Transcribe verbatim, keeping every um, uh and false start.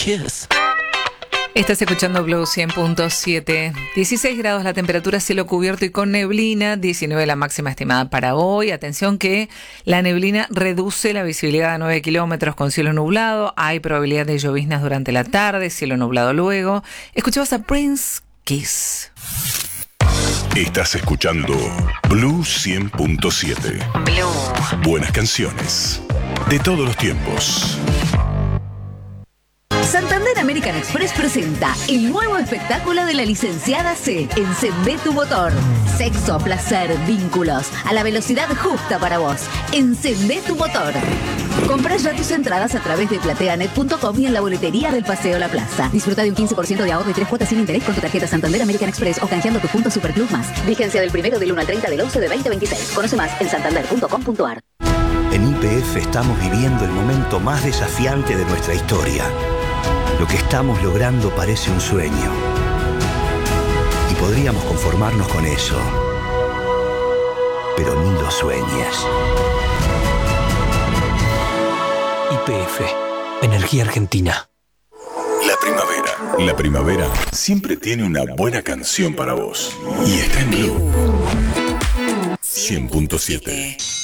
Cheers. Estás escuchando Blue cien punto siete. dieciséis grados la temperatura, cielo cubierto y con neblina. diecinueve la máxima estimada para hoy. Atención que la neblina reduce la visibilidad a nueve kilómetros con cielo nublado. Hay probabilidad de lloviznas durante la tarde, cielo nublado luego. Escuchabas a Prince Kiss. Estás escuchando Blue cien punto siete. Blue. Buenas canciones de todos los tiempos. Santander American Express presenta el nuevo espectáculo de la licenciada C. Encendé tu motor. Sexo, placer, vínculos. A la velocidad justa para vos. Encendé tu motor. Comprá ya tus entradas a través de plateanet punto com y en la boletería del Paseo La Plaza. Disfruta de un quince por ciento de ahorro y tres cuotas sin interés con tu tarjeta Santander American Express o canjeando tu punto Superclub más. Vigencia del primero del uno al treinta del once de veinte veintiséis. Conoce más en santander punto com punto a r. En Y P F estamos viviendo el momento más desafiante de nuestra historia. Lo que estamos logrando parece un sueño. Y podríamos conformarnos con eso. Pero ni lo sueñes. Y P F, Energía Argentina. La primavera. La primavera siempre tiene una buena canción para vos. Y está en Blue cien punto siete.